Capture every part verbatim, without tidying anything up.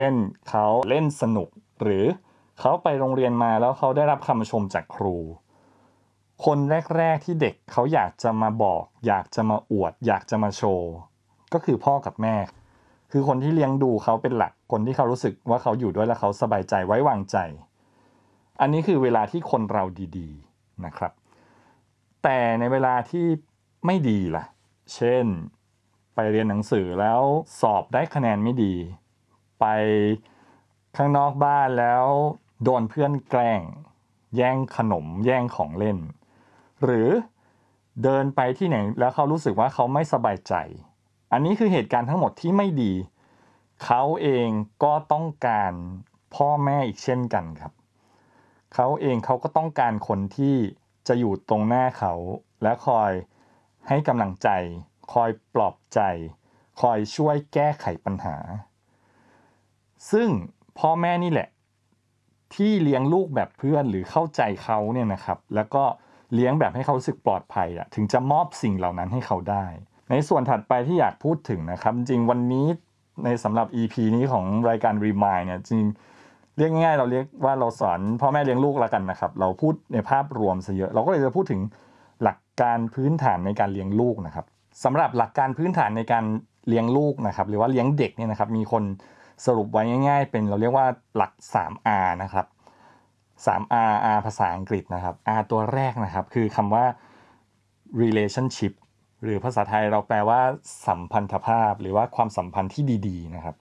ช่นเขาเล่นสนุกหรือเขาไปโรงเรียนมาแล้วเขาได้รับคำชมจากครูคนแรกๆที่เด็กเขาอยากจะมาบอกอยากจะมาอวดอยากจะมาโชว์ก็คือพ่อกับแม่คือคนที่เลี้ยงดูเขาเป็นหลักคนที่เขารู้สึกว่าเขาอยู่ด้วยแล้วเขาสบายใจไว้วางใจอันนี้คือเวลาที่คนเราดีๆนะครับแต่ในเวลาที่ไม่ดีล่ะเช่นไปเรียนหนังสือแล้วสอบได้คะแนนไม่ดีไปข้างนอกบ้านแล้วโดนเพื่อนแกล้งแย่งขนมแย่งของเล่นหรือเดินไปที่ไหนแล้วเขารู้สึกว่าเขาไม่สบายใจอันนี้คือเหตุการณ์ทั้งหมดที่ไม่ดีเขาเองก็ต้องการพ่อแม่อีกเช่นกันครับเขาเองเขาก็ต้องการคนที่จะอยู่ตรงหน้าเขาและคอยให้กำลังใจคอยปลอบใจคอยช่วยแก้ไขปัญหาซึ่งพ่อแม่นี่แหละที่เลี้ยงลูกแบบเพื่อนหรือเข้าใจเขาเนี่ยนะครับแล้วก็เลี้ยงแบบให้เขารู้สึกปลอดภัยอะถึงจะมอบสิ่งเหล่านั้นให้เขาได้ในส่วนถัดไปที่อยากพูดถึงนะครับจริงวันนี้ในสำหรับ อี พี นี้ของรายการ Remind เนี่ยจริงเรียกง่ายๆเราเรียกว่าเราสอนพ่อแม่เลี้ยงลูกแล้วกันนะครับเราพูดในภาพรวมซะเยอะเราก็เลยจะพูดถึงหลักการพื้นฐานในการเลี้ยงลูกนะครับสำหรับหลักการพื้นฐานในการเลี้ยงลูกนะครับหรือว่าเลี้ยงเด็กเนี่ยนะครับมีคนสรุปไว้ง่ายๆเป็นเราเรียกว่าหลัก ทรี อาร์ นะครับ ทรี อาร์ R ภาษาอังกฤษนะครับ R ตัวแรกนะครับคือคำว่า relationship หรือภาษาไทยเราแปลว่าสัมพันธภาพหรือว่าความสัมพันธ์ที่ดีๆนะครับ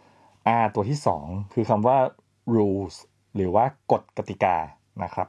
R ตัวที่สองคือคำว่า rules หรือว่ากฎกติกานะครับ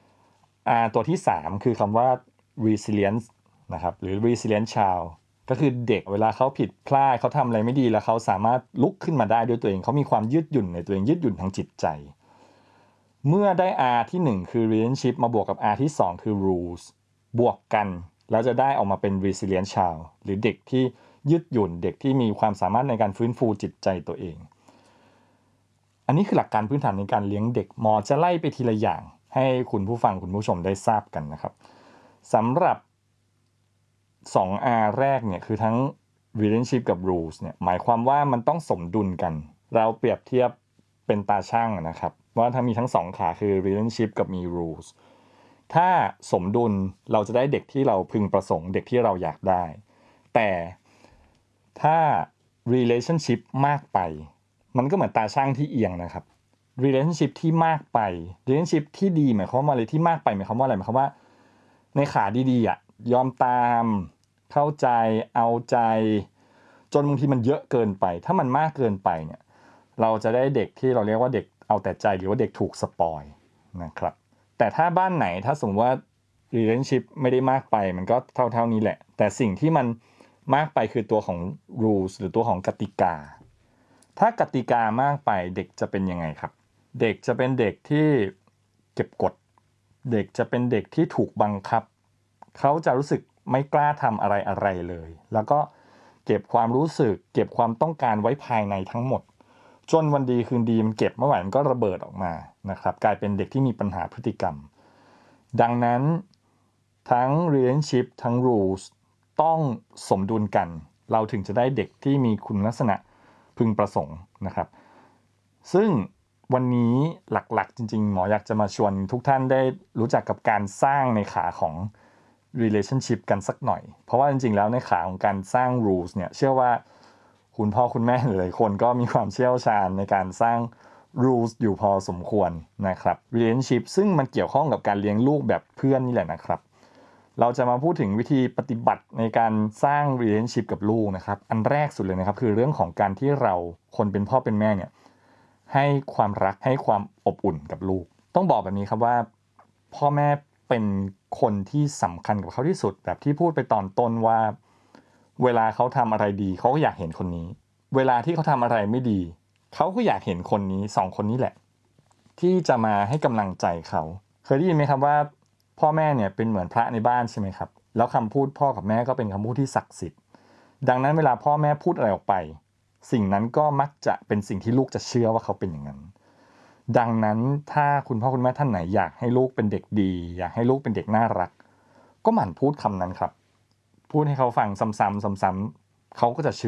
R ตัวที่สามคือคำว่า resilience นะครับหรือ resilient child ก็คือเด็กเวลาเขาผิดพลาดเขาทำอะไรไม่ดีแล้วเขาสามารถลุกขึ้นมาได้ด้วยตัวเองเขามีความยืดหยุ่นในตัวเองยืดหยุ่นทางจิตใจเมื่อได้ R ที่หนึ่งคือ relationship มาบวกกับ R ที่สองคือ rules บวกกันแล้วจะได้ออกมาเป็น resilient child หรือเด็กที่ยืดหยุ่นเด็กที่มีความสามารถในการฟื้นฟูจิตใจตัวเองอันนี้คือหลักการพื้นฐานในการเลี้ยงเด็กหมอจะไล่ไปทีละอย่างให้คุณผู้ฟังคุณผู้ชมได้ทราบกันนะครับสำหรับ สอง R แรกเนี่ยคือทั้ง relationship กับ rules เนี่ยหมายความว่ามันต้องสมดุลกันเราเปรียบเทียบเป็นตาช่างนะครับว่าถ้ามีทั้งสองขาคือ relationship กับมี rules ถ้าสมดุลเราจะได้เด็กที่เราพึงประสงค์เด็กที่เราอยากได้แต่ถ้า relationship มากไปมันก็เหมือนตาช่างที่เอียงนะครับ relationship ที่มากไป relationship ที่ดีหมายความว่าอะไรที่มากไปหมายความว่าอะไรหมายความว่าในขาดีๆอ่ะยอมตามเข้าใจเอาใจจนบางทีมันเยอะเกินไปถ้ามันมากเกินไปเนี่ยเราจะได้เด็กที่เราเรียกว่าเด็กเอาแต่ใจหรือว่าเด็กถูกสปอยนะครับแต่ถ้าบ้านไหนถ้าสมมติว่า relationship ไม่ได้มากไปมันก็เท่าๆนี้แหละแต่สิ่งที่มันมากไปคือตัวของ rules หรือตัวของกติกาถ้ากติกามากไปเด็กจะเป็นยังไงครับเด็กจะเป็นเด็กที่เก็บกดเด็กจะเป็นเด็กที่ถูกบังคับเขาจะรู้สึกไม่กล้าทำอะไรอะไรเลยแล้วก็เก็บความรู้สึกเก็บความต้องการไว้ภายในทั้งหมดจนวันดีคืนดีมันเก็บเมื่อไหร่มันก็ระเบิดออกมานะครับกลายเป็นเด็กที่มีปัญหาพฤติกรรมดังนั้นทั้ง relationship ทั้ง rules ต้องสมดุลกันเราถึงจะได้เด็กที่มีคุณลักษณะพึงประสงค์นะครับซึ่งวันนี้หลักๆจริงๆหมออยากจะมาชวนทุกท่านได้รู้จักกับการสร้างในขาของ relationship กันสักหน่อยเพราะว่าจริงๆแล้วในขาของการสร้าง rules เนี่ยเชื่อว่าคุณพ่อคุณแม่หลายคนก็มีความเชี่ยวชาญในการสร้าง rules อยู่พอสมควรนะครับ relationship ซึ่งมันเกี่ยวข้องกับการเลี้ยงลูกแบบเพื่อนนี่แหละนะครับเราจะมาพูดถึงวิธีปฏิบัติในการสร้าง relationship กับลูกนะครับอันแรกสุดเลยนะครับคือเรื่องของการที่เราคนเป็นพ่อเป็นแม่เนี่ยให้ความรักให้ความอบอุ่นกับลูกต้องบอกแบบนี้ครับว่าพ่อแม่เป็นคนที่สำคัญกับเขาที่สุดแบบที่พูดไปตอนต้นว่าเวลาเขาทำอะไรดีเขาก็อยากเห็นคนนี้เวลาที่เขาทำอะไรไม่ดีเขาก็อยากเห็นคนนี้สองคนนี้แหละที่จะมาให้กำลังใจเขาเคยได้ยินไหมครับว่าพ่อแม่เนี่ยเป็นเหมือนพระในบ้านใช่ไหมครับแล้วคำพูดพ่อกับแม่ก็เป็นคำพูดที่ศักดิ์สิทธิ์ดังนั้นเวลาพ่อแม่พูดอะไรออกไปสิ่งนั้นก็มักจะเป็นสิ่งที่ลูกจะเชื่อว่าเขาเป็นอย่างนั้นดังนั้นถ้าคุณพ่อคุณแม่ท่านไหนอยากให้ลูกเป็นเด็กดีอยากให้ลูกเป็นเด็กน่ารักก็หมั่นพูดคำนั้นครับพูดให้เขาฟังซ้ำๆซ้ำๆเขาก็จะเชื่อ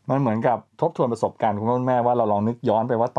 มันเหมือนกับทบทวนประสบการณ์คุณพ่อคุณแม่ว่าเราลองนึกย้อนไปว่า